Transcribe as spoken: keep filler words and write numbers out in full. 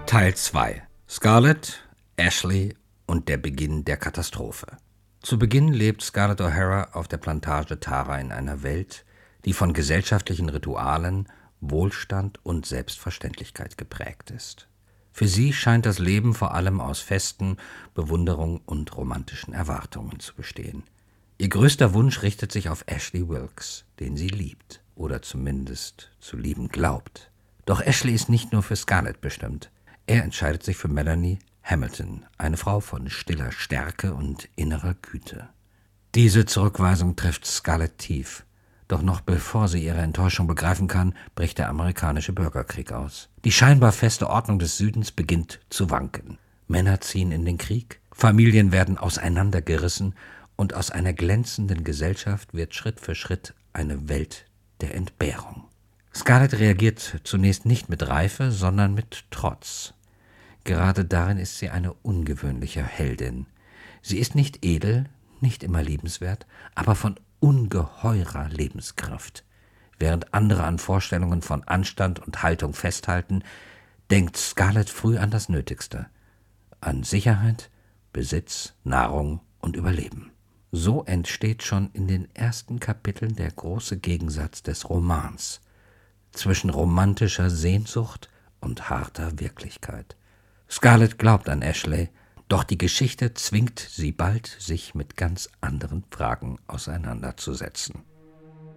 Teil zwei. Scarlett, Ashley und der Beginn der Katastrophe. Zu Beginn lebt Scarlett O'Hara auf der Plantage Tara in einer Welt, die von gesellschaftlichen Ritualen, Wohlstand und Selbstverständlichkeit geprägt ist. Für sie scheint das Leben vor allem aus Festen, Bewunderung und romantischen Erwartungen zu bestehen. Ihr größter Wunsch richtet sich auf Ashley Wilkes, den sie liebt oder zumindest zu lieben glaubt. Doch Ashley ist nicht nur für Scarlett bestimmt. Er entscheidet sich für Melanie Hamilton, eine Frau von stiller Stärke und innerer Güte. Diese Zurückweisung trifft Scarlett tief. Doch noch bevor sie ihre Enttäuschung begreifen kann, bricht der amerikanische Bürgerkrieg aus. Die scheinbar feste Ordnung des Südens beginnt zu wanken. Männer ziehen in den Krieg, Familien werden auseinandergerissen und aus einer glänzenden Gesellschaft wird Schritt für Schritt eine Welt der Entbehrung. Scarlett reagiert zunächst nicht mit Reife, sondern mit Trotz. Gerade darin ist sie eine ungewöhnliche Heldin. Sie ist nicht edel, nicht immer liebenswert, aber von ungeheurer Lebenskraft. Während andere an Vorstellungen von Anstand und Haltung festhalten, denkt Scarlett früh an das Nötigste: an Sicherheit, Besitz, Nahrung und Überleben. So entsteht schon in den ersten Kapiteln der große Gegensatz des Romans zwischen romantischer Sehnsucht und harter Wirklichkeit. Scarlett glaubt an Ashley, doch die Geschichte zwingt sie bald, sich mit ganz anderen Fragen auseinanderzusetzen.